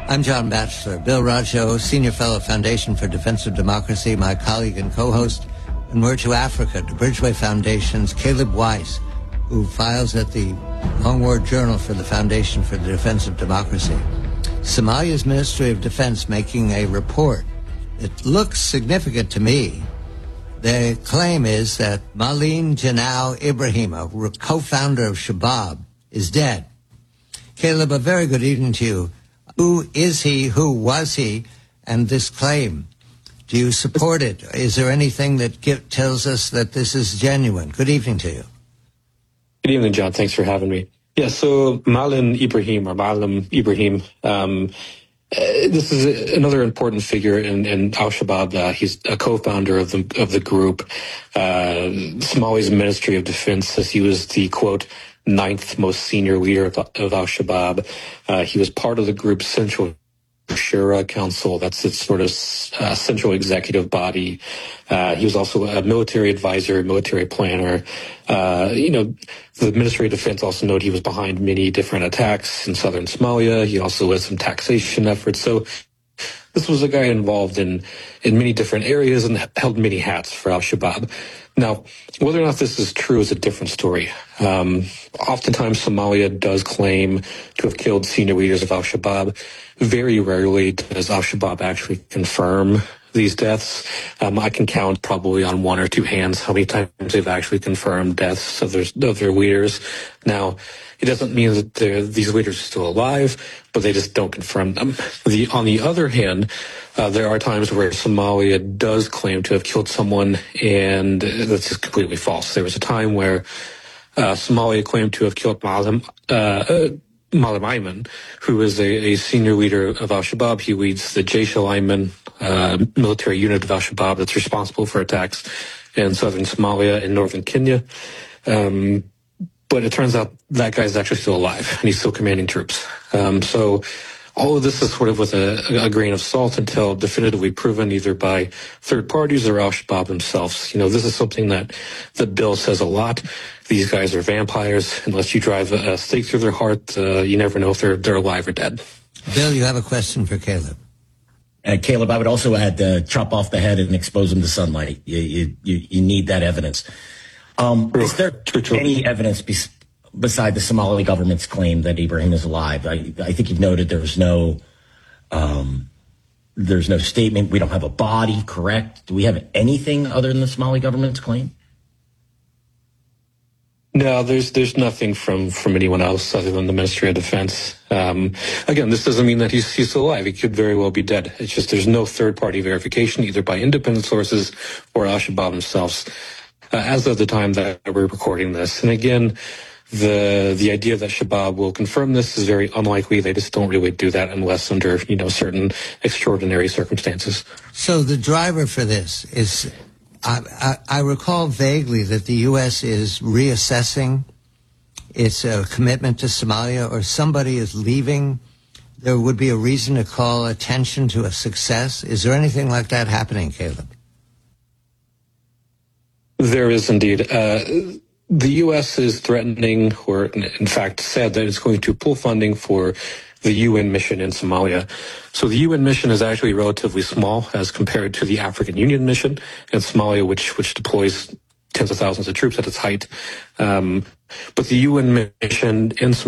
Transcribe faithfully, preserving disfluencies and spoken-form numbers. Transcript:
I'm John Batchelor, Bill Rajo, Senior Fellow, Foundation for Defense of Democracy, my colleague and co-host, and we're to Africa, to Bridgeway Foundation's Caleb Weiss, who files at the Long War Journal for the Foundation for the Defense of Democracy. Somalia's Ministry of Defense making a report. It looks significant to me. The claim is that Malin Janao Ibrahim, a co-founder of Shabab, is dead. Caleb, a very good evening to you. Who is he? Who was he? And this claim, do you support it? Is there anything that give, tells us that this is genuine? Good evening to you. Good evening, John. Thanks for having me. Yeah, so Malin Ibrahim, or Malam Ibrahim, um, uh, this is a, another important figure in, in Al-Shabaab. Uh, he's a co-founder of the of the group. Uh, Somalia's Ministry of Defense says he was the, quote, ninth most senior leader of, of Al-Shabaab. Uh, he was part of the group's Central Shura Council. That's its sort of uh, central executive body. Uh, he was also a military advisor, military planner. Uh, you know, the Ministry of Defense also noted he was behind many different attacks in southern Somalia. He also led some taxation efforts. So this was a guy involved in, in many different areas and held many hats for Al-Shabaab. Now, whether or not this is true is a different story. Um, oftentimes, Somalia does claim to have killed senior leaders of Al-Shabaab. Very rarely does Al-Shabaab actually confirm these deaths. Um, I can count probably on one or two hands how many times they've actually confirmed deaths of their, of their leaders. Now, it doesn't mean that these leaders are still alive, but they just don't confirm them. The, on the other hand, uh, there are times where Somalia does claim to have killed someone, and that's just completely false. There was a time where uh, Somalia claimed to have killed Malam, uh, uh, Malam Ayman, who is a, a senior leader of Al-Shabaab. He leads the Jaish al-Ayman uh, military unit of Al-Shabaab that's responsible for attacks in southern Somalia and northern Kenya. Um, But it turns out that guy's actually still alive, and he's still commanding troops. Um, so all of this is sort of with a, a grain of salt until definitively proven either by third parties or Al-Shabaab themselves. You know, this is something that the bill says a lot. These guys are vampires. Unless you drive a, a stake through their heart, uh, you never know if they're, they're alive or dead. Bill, you have a question for Caleb. Uh, Caleb, I would also add uh, chop off the head and expose them to sunlight. You, you, you, you need that evidence. Um, is there true, true. any evidence bes- beside the Somali government's claim that Ibrahim is alive? I, I think you've noted there's no, um, there's no statement. We don't have a body, correct? Do we have anything other than the Somali government's claim? No, there's there's nothing from, from anyone else other than the Ministry of Defense. Um, again, this doesn't mean that he's he's still alive. He could very well be dead. It's just there's no third party verification either by independent sources or Al-Shabaab themselves. Uh, as of the time that we're recording this. And again, the the idea that Shabab will confirm this is very unlikely. They just don't really do that unless under, you know, certain extraordinary circumstances. So the driver for this is, I, I, I recall vaguely that the U S is reassessing its uh, commitment to Somalia, or somebody is leaving. There would be a reason to call attention to a success. Is there anything like that happening, Caleb? There is indeed. Uh, the U S is threatening, or in fact said that it's going to pull funding for the U N mission in Somalia. So the U N mission is actually relatively small as compared to the African Union mission in Somalia, which which deploys tens of thousands of troops at its height. Um, but the U N mission in Somalia